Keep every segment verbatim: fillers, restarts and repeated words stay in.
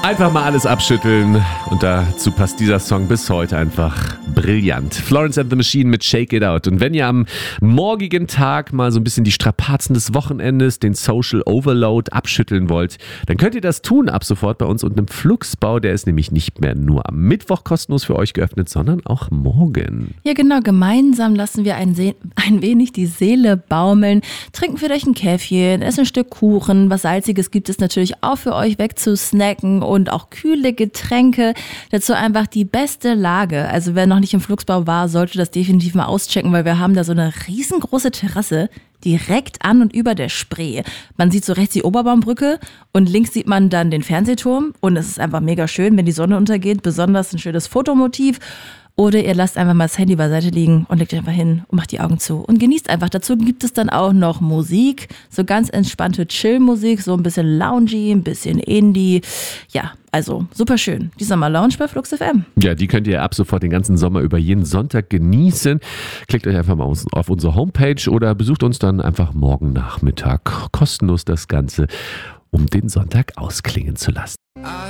Einfach mal alles abschütteln und dazu passt dieser Song bis heute einfach brillant. Florence and the Machine mit Shake It Out. Und wenn ihr am morgigen Tag mal so ein bisschen die Strapazen des Wochenendes, den Social Overload abschütteln wollt, dann könnt ihr das tun ab sofort bei uns unten im Flugsbau. Der ist nämlich nicht mehr nur am Mittwoch kostenlos für euch geöffnet, sondern auch morgen. Ja genau, gemeinsam lassen wir ein, Se- ein wenig die Seele baumeln, trinken vielleicht ein Käffchen, essen ein Stück Kuchen, was Salziges gibt es natürlich auch für euch weg zu snacken und auch kühle Getränke. Dazu einfach die beste Lage. Also wer noch nicht im Flugsbau war, sollte das definitiv mal auschecken, weil wir haben da so eine riesengroße Terrasse direkt an und über der Spree. Man sieht so rechts die Oberbaumbrücke und links sieht man dann den Fernsehturm und es ist einfach mega schön, wenn die Sonne untergeht, besonders ein schönes Fotomotiv. Oder ihr lasst einfach mal das Handy beiseite liegen und legt euch einfach hin und macht die Augen zu und genießt einfach. Dazu gibt es dann auch noch Musik, so ganz entspannte Chill-Musik, so ein bisschen loungy, ein bisschen Indie. Ja, also super schön. Die Sommer-Lounge bei Flux F M. Ja, die könnt ihr ab sofort den ganzen Sommer über jeden Sonntag genießen. Klickt euch einfach mal auf unsere Homepage oder besucht uns dann einfach morgen Nachmittag. Kostenlos das Ganze, um den Sonntag ausklingen zu lassen.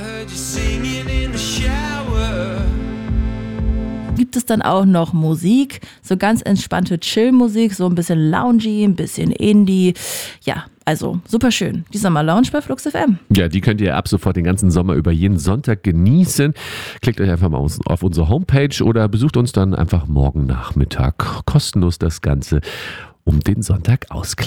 Gibt es dann auch noch Musik, so ganz entspannte Chill-Musik, so ein bisschen loungy, ein bisschen Indie. Ja, also super schön. Die Sommer-Lounge bei Flux F M. Ja, die könnt ihr ab sofort den ganzen Sommer über jeden Sonntag genießen. Klickt euch einfach mal auf unsere Homepage oder besucht uns dann einfach morgen Nachmittag. Kostenlos das Ganze, um den Sonntag ausklingen.